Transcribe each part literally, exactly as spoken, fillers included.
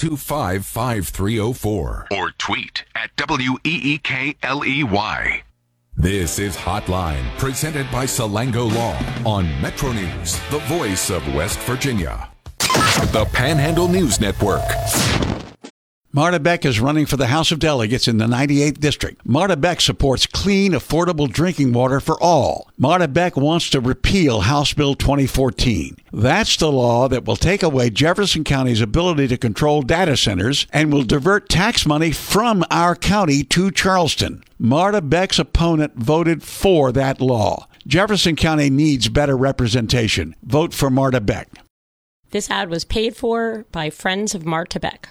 two five, five three zero four or tweet at W E E K L E Y. This is Hotline, presented by Salango Law on Metro News, the voice of West Virginia. The Panhandle News Network. Marta Beck is running for the House of Delegates in the ninety-eighth District. Marta Beck supports clean, affordable drinking water for all. Marta Beck wants to repeal House Bill twenty fourteen. That's the law that will take away Jefferson County's ability to control data centers and will divert tax money from our county to Charleston. Marta Beck's opponent voted for that law. Jefferson County needs better representation. Vote for Marta Beck. This ad was paid for by Friends of Marta Beck.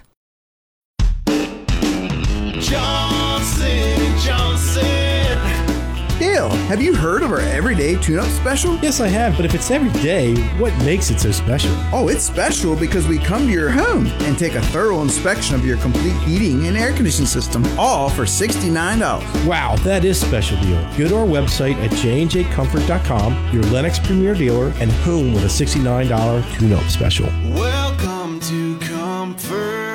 Johnson and Johnson. Dale, have you heard of our everyday tune-up special? Yes, I have, but if it's every day, what makes it so special? Oh, it's special because we come to your home and take a thorough inspection of your complete heating and air conditioning system, all for sixty-nine dollars. Wow, that is a special deal. Go to our website at J and J comfort dot com, your Lennox Premier dealer, and home with a sixty-nine dollars tune-up special. Welcome to Comfort.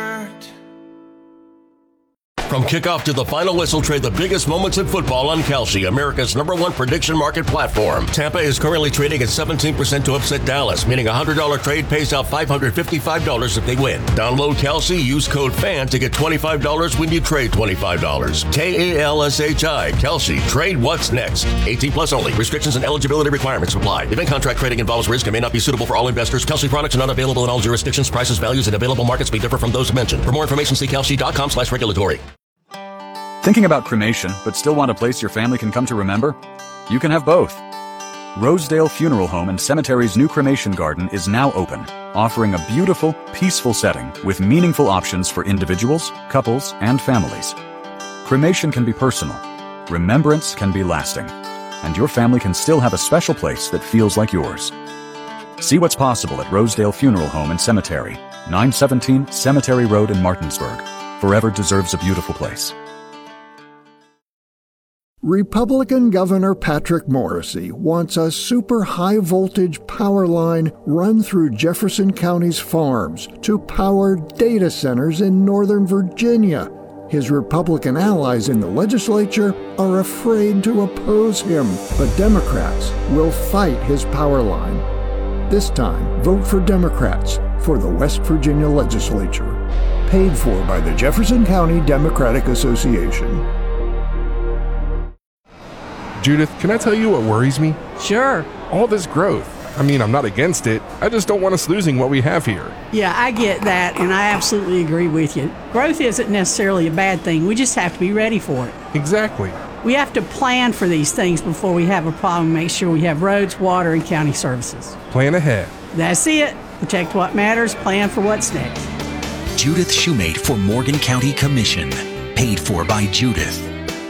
From kickoff to the final whistle, trade the biggest moments in football on Kalshi, America's number one prediction market platform. Tampa is currently trading at seventeen percent to upset Dallas, meaning a one hundred dollars trade pays out five hundred fifty-five dollars if they win. Download Kalshi, use code FAN to get twenty-five dollars when you trade twenty-five dollars. K A L S H I, Kalshi. Trade what's next. eighteen plus only. Restrictions and eligibility requirements apply. Event contract trading involves risk and may not be suitable for all investors. Kalshi products are not available in all jurisdictions. Prices, values, and available markets may differ from those mentioned. For more information, see kalshi dot com slash regulatory. Thinking about cremation, but still want a place your family can come to remember? You can have both. Rosedale Funeral Home and Cemetery's new cremation garden is now open, offering a beautiful, peaceful setting with meaningful options for individuals, couples, and families. Cremation can be personal, remembrance can be lasting, and your family can still have a special place that feels like yours. See what's possible at Rosedale Funeral Home and Cemetery, nine seventeen Cemetery Road in Martinsburg. Forever deserves a beautiful place. Republican Governor Patrick Morrisey wants a super high-voltage power line run through Jefferson County's farms to power data centers in Northern Virginia. His Republican allies in the legislature are afraid to oppose him, but Democrats will fight his power line. This time, vote for Democrats for the West Virginia legislature. Paid for by the Jefferson County Democratic Association. Judith, can I tell you what worries me? Sure. All this growth. I mean, I'm not against it. I just don't want us losing what we have here. Yeah, I get that, and I absolutely agree with you. Growth isn't necessarily a bad thing. We just have to be ready for it. Exactly. We have to plan for these things before we have a problem, make sure we have roads, water, and county services. Plan ahead. That's it. Protect what matters, plan for what's next. Judith Shoemate for Morgan County Commission. Paid for by Judith.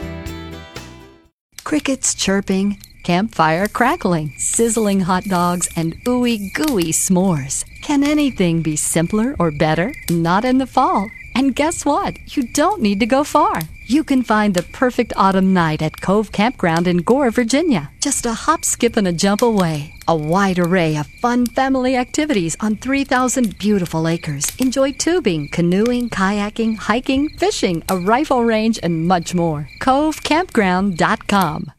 Crickets chirping, campfire crackling, sizzling hot dogs, and ooey gooey s'mores. Can anything be simpler or better? Not in the fall. And guess what? You don't need to go far. You can find the perfect autumn night at Cove Campground in Gore, Virginia. Just a hop, skip, and a jump away. A wide array of fun family activities on three thousand beautiful acres. Enjoy tubing, canoeing, kayaking, hiking, fishing, a rifle range, and much more. cove campground dot com.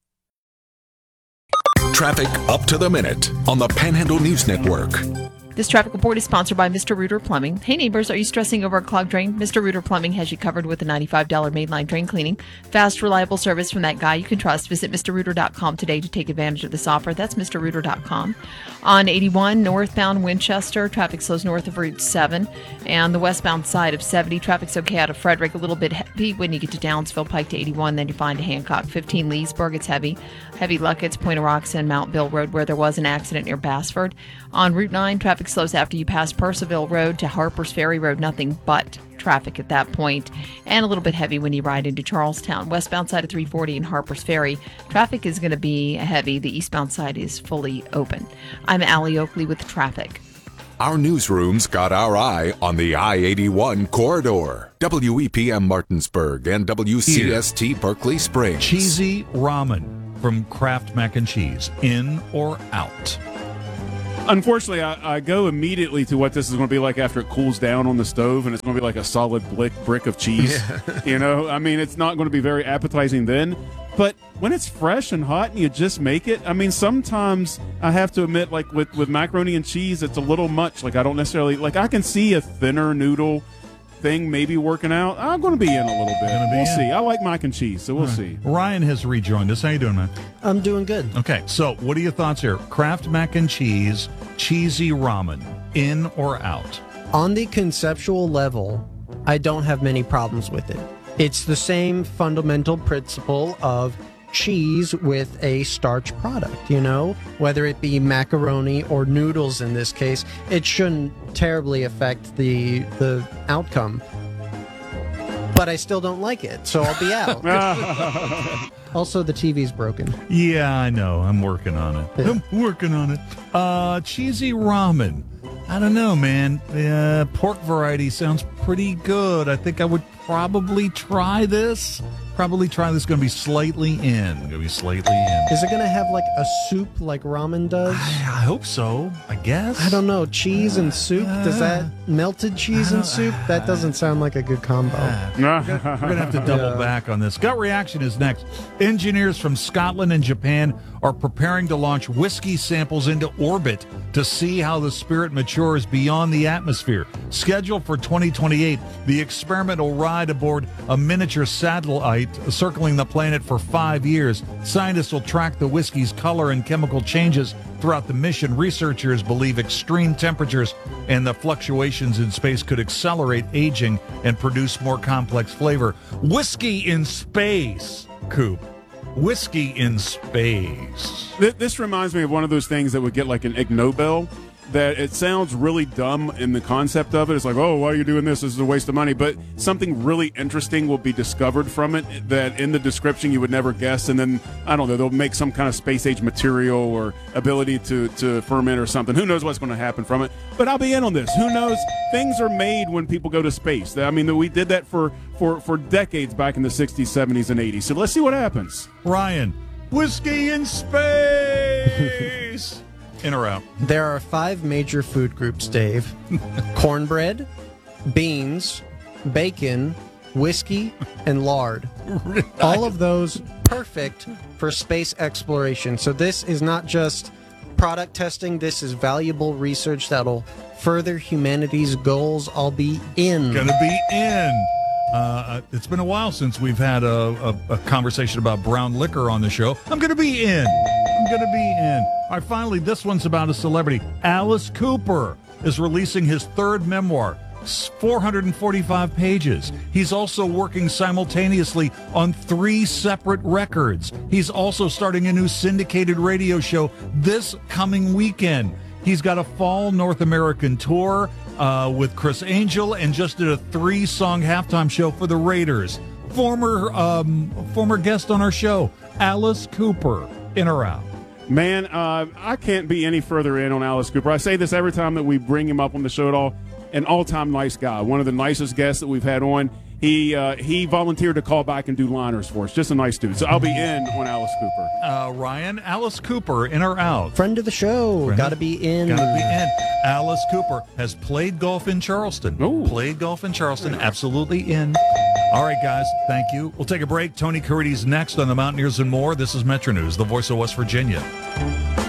Traffic up to the minute on the Panhandle News Network. This traffic report is sponsored by Mister Reuter Plumbing. Hey neighbors, are you stressing over a clogged drain? Mister Reuter Plumbing has you covered with a ninety-five dollars mainline drain cleaning. Fast, reliable service from that guy you can trust. Visit Mr Reuter dot com today to take advantage of this offer. That's Mr Reuter dot com. On eighty-one, northbound Winchester, traffic slows north of Route seven. And the westbound side of seventy, traffic's okay out of Frederick. A little bit heavy when you get to Downsville Pike to eighty-one. Then you find Hancock. fifteen, Leesburg, it's heavy. Heavy Luckett's, Point of Rocks, and Mount Bill Road, where there was an accident near Bassford. On Route nine, traffic slows after you pass Purcellville Road to Harper's Ferry Road. Nothing but traffic at that point, and a little bit heavy when you ride into Charlestown. Westbound side of three forty and Harper's Ferry, traffic is going to be heavy. The eastbound side is fully open. I'm Allie Oakley with traffic. Our newsrooms got our eye on the I eighty-one corridor. W E P M Martinsburg and W C S T Berkeley Springs. Cheesy ramen from Kraft Mac and Cheese, in or out? Unfortunately, I, I go immediately to what this is going to be like after it cools down on the stove, and it's going to be like a solid brick, brick of cheese. Yeah. You know, I mean, it's not going to be very appetizing then. But when it's fresh and hot and you just make it, I mean, sometimes I have to admit, like with, with macaroni and cheese, it's a little much. Like, I don't necessarily, like, I can see a thinner noodle thing maybe working out. I'm going to be in a little bit. We'll in. see. I like mac and cheese, so we'll right. see. Ryan has rejoined us. How you doing, man? I'm doing good. Okay, so what are your thoughts here? Kraft mac and cheese, cheesy ramen, in or out? On the conceptual level, I don't have many problems with it. It's the same fundamental principle of cheese with a starch product, you know, whether it be macaroni or noodles in this case, it shouldn't terribly affect the the outcome. But I still don't like it, so I'll be out. Also, the T V's broken. Yeah, I know. I'm working on it. Yeah. I'm working on it. Uh, cheesy ramen. I don't know, man. Uh, pork variety sounds pretty good. I think I would probably try this. Probably try this. Going to be slightly in. Going to be slightly in. Is it going to have like a soup like ramen does? I, I hope so. I guess. I don't know. Cheese and soup. Does that melted cheese and soup? That doesn't sound like a good combo. Uh, we're going to have to double yeah. back on this. Gut Reaction is next. Engineers from Scotland and Japan are preparing to launch whiskey samples into orbit to see how the spirit matures beyond the atmosphere. Scheduled for twenty twenty-eight, the experiment will ride aboard a miniature satellite circling the planet for five years. Scientists will track the whiskey's color and chemical changes throughout the mission. Researchers believe extreme temperatures and the fluctuations in space could accelerate aging and produce more complex flavor. Whiskey in space, Coop. Whiskey in space. This reminds me of one of those things that would get like an Ig Nobel, that it sounds really dumb in the concept of it. It's like, oh, why are you doing this? This is a waste of money. But something really interesting will be discovered from it that in the description you would never guess. And then, I don't know, they'll make some kind of space-age material or ability to, to ferment or something. Who knows what's going to happen from it? But I'll be in on this. Who knows? Things are made when people go to space. I mean, we did that for, for, for decades back in the sixties, seventies, and eighties. So let's see what happens. Ryan, whiskey in space. In or out? There are five major food groups, Dave. Cornbread, beans, bacon, whiskey, and lard. All of those perfect for space exploration. So this is not just product testing. This is valuable research that'll further humanity's goals. I'll be in. Gonna be in. Uh, it's been a while since we've had a, a, a conversation about brown liquor on the show. I'm going to be in. I'm going to be in. All right, finally, this one's about a celebrity. Alice Cooper is releasing his third memoir, four hundred forty-five pages. He's also working simultaneously on three separate records. He's also starting a new syndicated radio show this coming weekend. He's got a fall North American tour uh, with Chris Angel and just did a three-song halftime show for the Raiders. Former um, former guest on our show, Alice Cooper. In or out? Man, uh, I can't be any further in on Alice Cooper. I say this every time that we bring him up on the show at all. An all-time nice guy. One of the nicest guests that we've had on. He uh, he volunteered to call back and do liners for us. Just a nice dude. So I'll be in on Alice Cooper. Uh, Ryan, Alice Cooper, in or out? Friend of the show. Got to be in. Got to be in. Alice Cooper has played golf in Charleston. Ooh. Played golf in Charleston. Absolutely in. All right, guys. Thank you. We'll take a break. Tony Carides next on the Mountaineers and More. This is Metro News, the voice of West Virginia.